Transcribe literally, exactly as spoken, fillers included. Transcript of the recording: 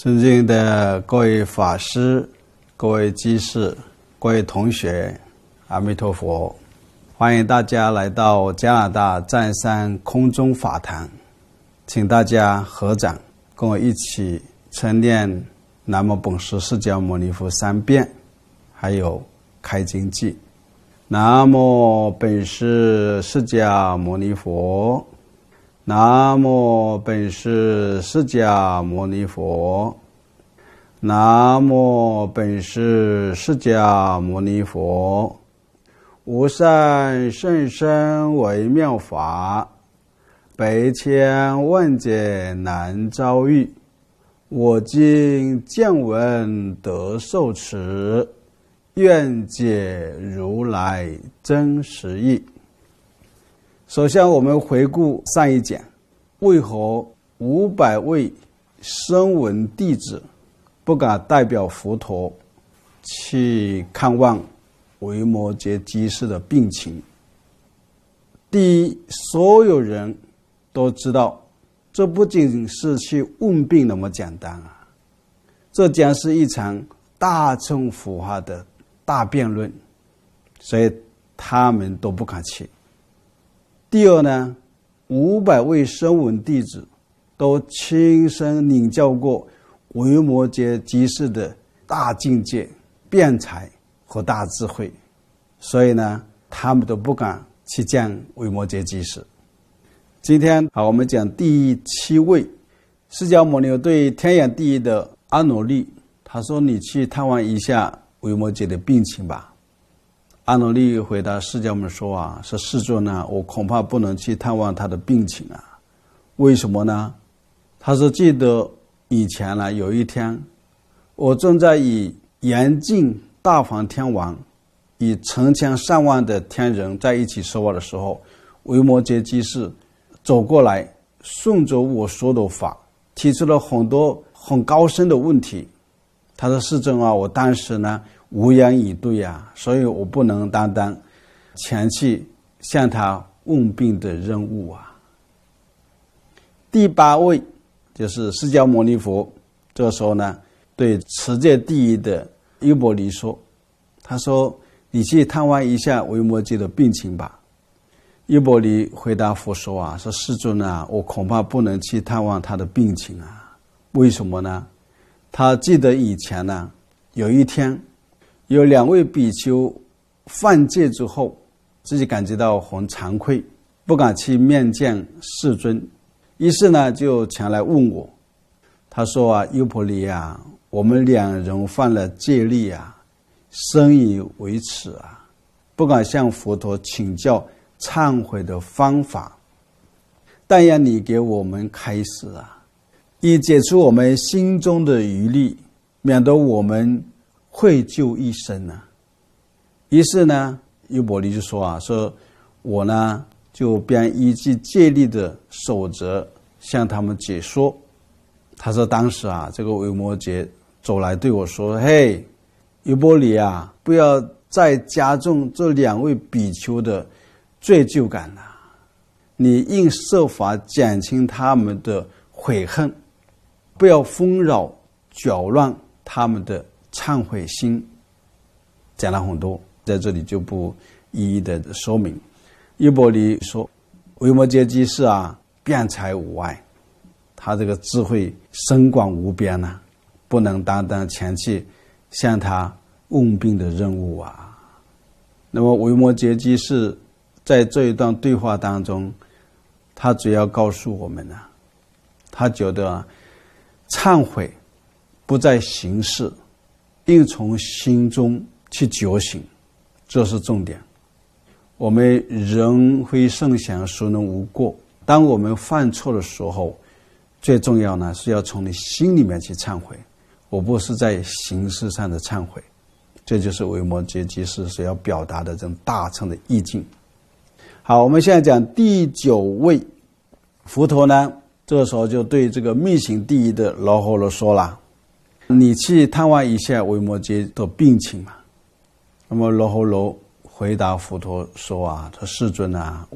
尊敬的各位法师、各位居士、各位同学，阿弥陀佛！欢迎大家来到加拿大湛山空中法堂，请大家合掌，跟我一起称念南无本师释迦牟尼佛三遍，还有开经偈。南无本师释迦牟尼佛，南无本师释迦牟尼佛，南无本师释迦牟尼佛。无上甚深微妙法，百千万劫难遭遇。我今见闻得受持，愿解如来真实义。首先我们回顾上一讲，为何五百位声闻弟子不敢代表佛陀去看望维摩诘居士的病情？第一，所有人都知道，这不仅是去问病那么简单啊，这将是一场大乘佛法的大辩论，所以他们都不敢去。第二呢，五百位声闻弟子都亲身领教过维摩诘居士的大境界、辩才和大智慧，所以呢，他们都不敢去见维摩诘居士。今天好，我们讲第七位，释迦牟尼佛对天眼第一的阿努利，他说：“你去探望一下维摩诘的病情吧。”阿努利回答释迦牟尼说：“啊，说世尊呢，我恐怕不能去探望他的病情啊。为什么呢？”他说：“记得以前呢，有一天，我正在与严净大梵天王与成千上万的天人在一起说话的时候，维摩诘居士走过来，顺着我说的法，提出了很多很高深的问题。他说：世尊啊，我当时呢无言以对啊，所以我不能担当前去向他问病的任务啊。”第八位就是释迦牟尼佛，这时候呢，对持戒第一的优婆离说，他说：“你去探望一下维摩诘的病情吧。”优婆离回答佛说：“啊，说世尊啊，我恐怕不能去探望他的病情啊。为什么呢？他记得以前呢，有一天有两位比丘犯戒之后，自己感觉到很惭愧，不敢去面见世尊，于是呢就前来问我。他说：啊，优婆离啊，我们两人犯了戒律啊，深以为耻啊，不敢向佛陀请教忏悔的方法，但愿你给我们开示啊，以解除我们心中的疑虑，免得我们愧疚一生啊。”于是呢，优婆离就说啊，说我呢就便依据戒律的守则向他们解说。他说当时啊，这个维摩诘走来对我说：“嘿，优婆离啊，不要再加重这两位比丘的罪疚感了，你应设法减轻他们的悔恨，不要纷扰搅乱他们的忏悔心。”讲了很多，在这里就不一一的说明。优婆离说：“维摩诘居士啊，辩才无碍，他这个智慧深广无边啊，不能担当前去向他问病的任务啊。”那么维摩诘居士在这一段对话当中，他主要告诉我们啊，他觉得啊，忏悔不在形式，应从心中去觉醒，这是重点。我们人非圣贤，孰能无过？当我们犯错的时候，最重要呢是要从你心里面去忏悔，而不是在形式上的忏悔。这就是维摩诘居士所要表达的这种大乘的意境。好，我们现在讲第九位，佛陀呢，这个时候就对这个密行第一的罗睺罗说了：“你去探望一下维摩诘的病情嘛。”那么罗睺罗回答佛陀说：“啊，说世尊啊，